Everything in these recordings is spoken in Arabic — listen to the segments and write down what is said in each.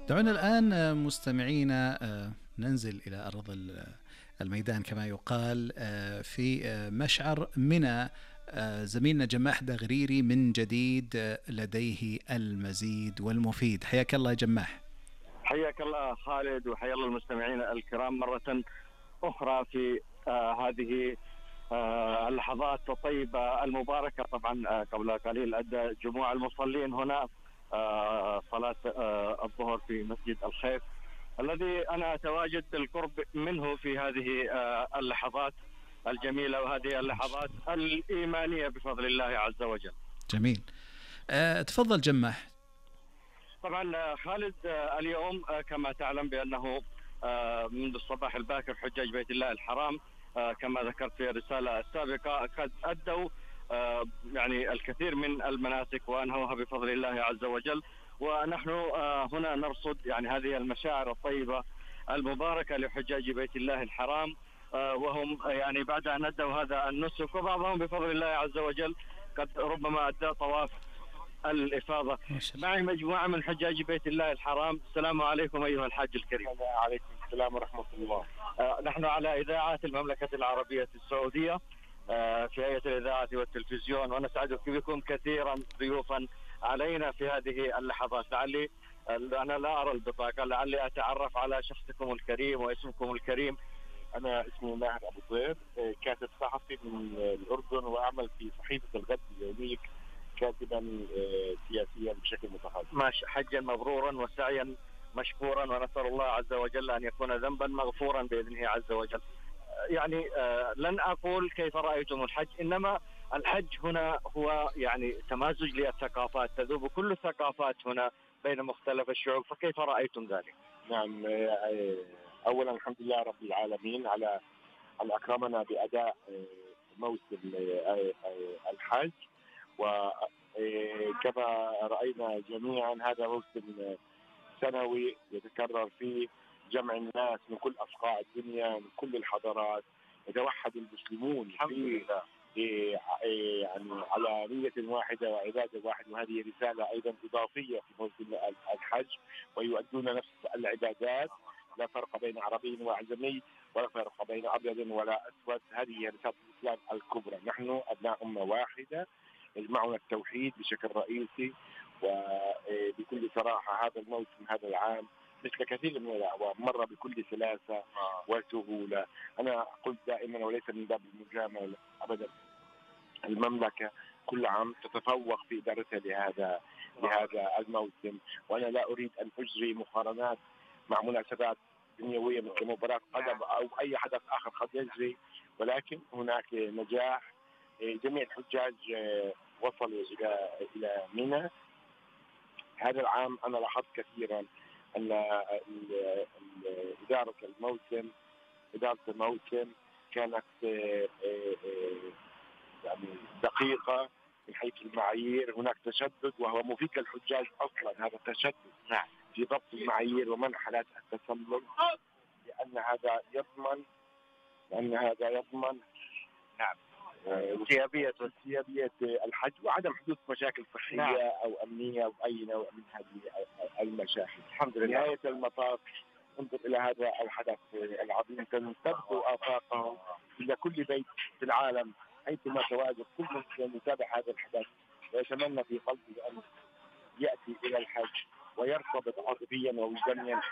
دعونا الآن مستمعينا ننزل إلى أرض الميدان كما يقال في مشعر منى. زميلنا جماح دغريري من جديد لديه المزيد والمفيد. حياك الله يا جماح. حياك الله خالد، وحيا الله المستمعين الكرام مرة أخرى في هذه اللحظات الطيبة المباركة. طبعا قبل قليل أدى جموع المصلين هنا صلاة الظهر في مسجد الخيف الذي أنا أتواجد بالقرب منه في هذه اللحظات الجميلة وهذه اللحظات الإيمانية بفضل الله عز وجل. جميل. تفضل جماح. طبعا خالد، اليوم كما تعلم بأنه منذ الصباح الباكر حجاج بيت الله الحرام كما ذكرت في الرسالة السابقة قد أدوا يعني الكثير من المناسك وأنهوها بفضل الله عز وجل، ونحن هنا نرصد يعني هذه المشاعر الطيبة المباركة لحجاج بيت الله الحرام، وهم يعني بعد أن أدوا هذا النسك وبعضهم بفضل الله عز وجل قد ربما أدى طواف الإفاضة. معي مجموعة من حجاج بيت الله الحرام. السلام عليكم أيها الحاج الكريم. وعليكم السلام ورحمة الله. نحن على إذاعة المملكة العربية السعودية في هيئة الإذاعة والتلفزيون، ونسعد بكم كثيرا ضيوفا علينا في هذه اللحظات. لعلي أنا لا أرى البطاقة، لعلي أتعرف على شخصكم الكريم واسمكم الكريم. أنا اسمي ماهر أبو طير، كاتب صحفي من الأردن وأعمل في صحيفة الغد اليومية كاتبا سياسيا بشكل متخصص. حجا مبرورا وسعيا مشكورا، ونسأل الله عز وجل أن يكون ذنبا مغفورا بإذنه عز وجل. يعني لن أقول كيف رأيتم الحج، إنما الحج هنا هو يعني تمازج للثقافات، تذوب كل الثقافات هنا بين مختلف الشعوب، فكيف رأيتم ذلك؟ نعم، أولا الحمد لله رب العالمين على أن أكرمنا بأداء موسم الحج، وكما رأينا جميعا هذا موسم سنوي يتكرر فيه جمع الناس من كل أصقاع الدنيا من كل الحضارات، يتوحد المسلمون يعني على نية واحدة وعبادة واحدة، وهذه رسالة أيضا إضافية في موسم الحج، ويؤدون نفس العبادات، لا فرق بين عربي وأعجمي ولا فرق بين أبيض ولا أسود. هذه رسالة الإسلام الكبرى. نحن أبناء أمة واحدة يجمعنا التوحيد بشكل رئيسي. وبكل صراحة هذا الموسم هذا العام مثل كثير من الأعوام مر بكل سلاسة وسهولة. أنا قلت دائما وليس من باب المجاملة أبدا، المملكة كل عام تتفوق في إدارتها لهذا الموسم، وأنا لا أريد أن أجري مقارنات مع مناسبات دنيوية مثل مباراة قدم أو أي حدث آخر قد يجري، ولكن هناك نجاح. جميع الحجاج وصلوا إلى منى هذا العام. أنا لاحظت كثيرا أن إدارة الموسم كانت يعني دقيقة من حيث المعايير. هناك تشدد وهو مفيد للحجاج أصلا، هذا التشدد في ضبط المعايير ومنع حالات التسلل، لأن هذا يضمن نعم سيابية الحج وعدم حدوث مشاكل صحية أو أمنية أو أي نوع من هذه المشاكل. الحمد لله. نهاية المطاف انظر إلى هذا الحدث العظيم، تبدو آفاقهم إلى كل بيت في العالم حيثما تواجد كل مسلم يتابع هذا الحدث ويتمنى في قلبه أن يأتي إلى الحج ويرتبط عاطفيا ووجدانيا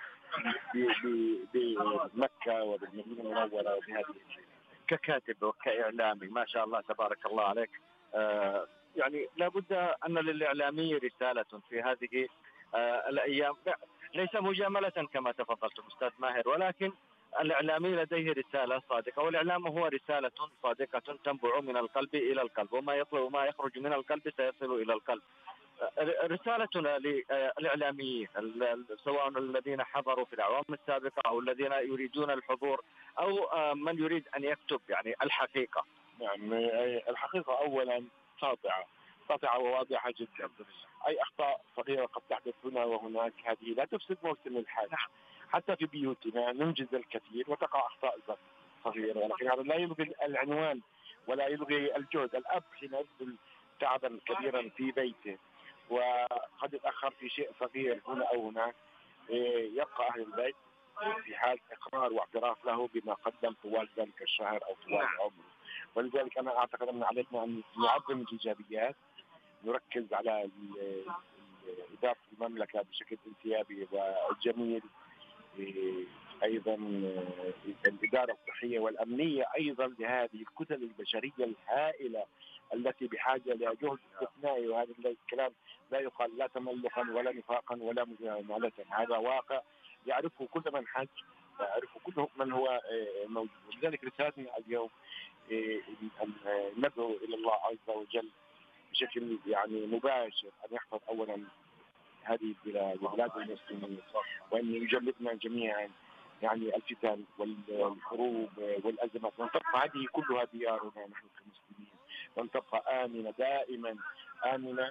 بمكة وبالمدينة المنورة وبهذه. ككاتب وكإعلامي ما شاء الله تبارك الله عليك، يعني لابد أن للإعلامي رسالة في هذه الأيام، ليس مجاملة كما تفضلت أستاذ ماهر، ولكن الإعلامي لديه رسالة صادقة، والإعلام هو رسالة صادقة تنبع من القلب إلى القلب، وما يطلع وما يخرج من القلب سيصل إلى القلب. رسالتنا للإعلاميين سواء الذين حضروا في الأعوام السابقة أو الذين يريدون الحضور أو من يريد أن يكتب يعني الحقيقة. نعم، الحقيقة أولا ساطعة وواضحة جدا. أي أخطاء صغيرة قد تحدث هنا وهناك هذه لا تفسد موسم الحج. حتى في بيوتنا ننجز الكثير وتقع أخطاء صغيرة، ولكن هذا لا يلغي العنوان ولا يلغي الجهد. الأب حين يبذل تعبا كبيرا في بيته وقد يتأخر في شيء صغير هنا أو هناك يبقى أهل البيت في حال إقرار واعتراف له بما قدم طوال ذلك الشهر أو طوال عمره. ولذلك أنا أعتقد أن علينا أن نعظم الإيجابيات، نركز على إدارة المملكة بشكل انسيابي وجميل، أيضا الإدارة الصحية والأمنية أيضا لهذه الكتل البشرية الهائلة التي بحاجة لجهد استثنائي. وهذا الكلام لا يقال لا تملقا ولا نفاقا ولا مجاملة، هذا واقع يعرفه كل من حج، يعرفه كل من هو موجود. ولذلك رسالتنا اليوم أن ندعو إلى الله عز وجل بشكل يعني مباشر أن يحفظ أولا هذه البلاد وبلاد المسلمين، وأن يجنبنا جميعا يعني الفتن والحروب والأزمات، وأن تبقى هذه كلها ديارنا نحن كمسلمين، وأن تبقى آمنة دائما آمنة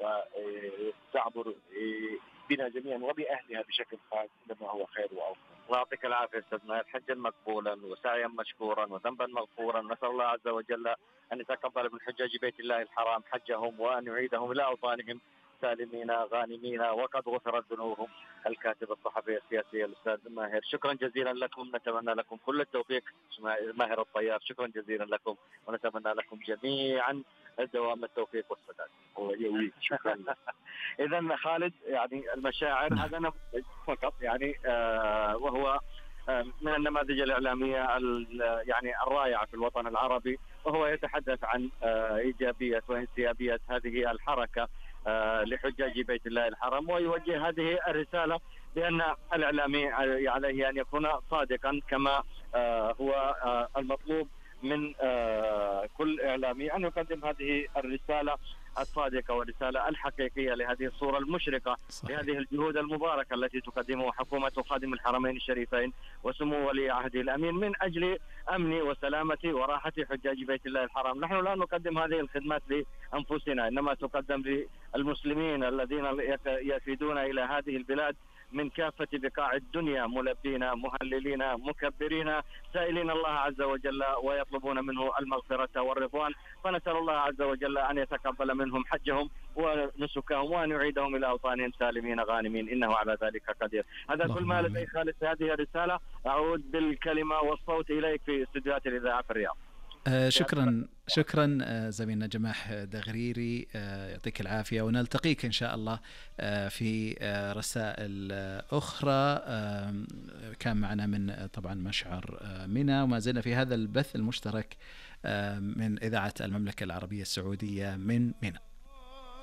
وتعبر بنا جميعا وبأهلها بشكل خاص لما هو خير وأفضل. الله يعطيك العافية أستاذ ماهر، حجا مقبولا وسعيا مشكورا وذنبا مغفورا. نسأل الله عز وجل أن يتقبل من حجاج بيت الله الحرام حجهم وأن يعيدهم إلى أوطانهم سالمين غانمين وقد غفرت ذنوبهم. الكاتب الصحفي السياسي الأستاذ ماهر، شكرا جزيلا لكم، نتمنى لكم كل التوفيق. ماهر الطيار، شكرا جزيلا لكم ونتمنى لكم جميعا دوام التوفيق والسداد. شكرا. إذا خالد، يعني المشاعر هذا نموذج فقط، يعني وهو من النماذج الإعلامية يعني الرائعة في الوطن العربي، وهو يتحدث عن إيجابية وانسيابية هذه الحركة لحجاج بيت الله الحرام، ويوجه هذه الرسالة بأن الإعلامي عليه أن يكون صادقا كما هو المطلوب من كل إعلامي، أن يقدم هذه الرسالة الصادقة والرسالة الحقيقية لهذه الصورة المشرقة، لهذه الجهود المباركة التي تقدمها حكومة خادم الحرمين الشريفين وسمو ولي عهده الأمين من أجل أمن وسلامة وراحة حجاج بيت الله الحرام. نحن لا نقدم هذه الخدمات لأنفسنا، إنما تقدم للمسلمين الذين يفيدون إلى هذه البلاد من كافة بقاع الدنيا، ملبين مهللين مكبرين سائلين الله عز وجل ويطلبون منه المغفرة والرضوان. فنسأل الله عز وجل أن يتقبل منهم حجهم ونسكهم وأن يعيدهم إلى أوطانهم سالمين غانمين، إنه على ذلك قدير. هذا كل ما لدي خالد في هذه الرسالة. أعود بالكلمة والصوت إليك في استديوهات الإذاعة في الرياض. شكرا زميلنا جماح دغريري، يعطيك العافية، ونلتقيك إن شاء الله في رسائل أخرى. كان معنا من طبعا مشعر منى، وما زلنا في هذا البث المشترك من إذاعة المملكة العربية السعودية من منى.